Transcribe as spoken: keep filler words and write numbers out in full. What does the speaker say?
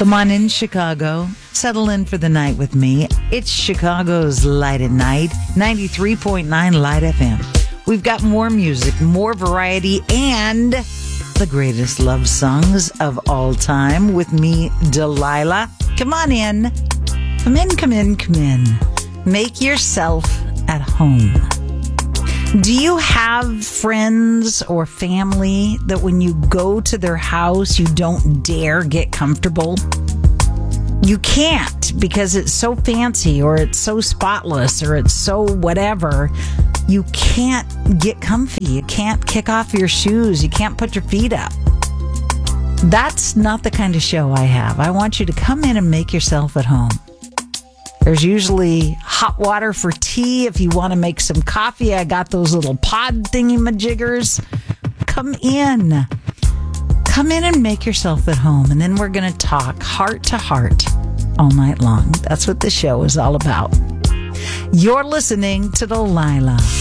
Come on in, Chicago. Settle in for the night with me. It's Chicago's Light at Night, ninety-three point nine Light F M. We've got more music, more variety, and the greatest love songs of all time with me, Delilah. Come on in. Come in, come in, come in. Make yourself at home. Do you have friends or family that when you go to their house, you don't dare get comfortable? You can't because it's so fancy or it's so spotless or it's so whatever. You can't get comfy. You can't kick off your shoes. You can't put your feet up. That's not the kind of show I have. I want you to come in and make yourself at home. There's usually hot water for tea. If you want to make some coffee, I got those little pod thingy-majiggers. Come in. Come in and make yourself at home. And then we're going to talk heart to heart all night long. That's what the show is all about. You're listening to Delilah.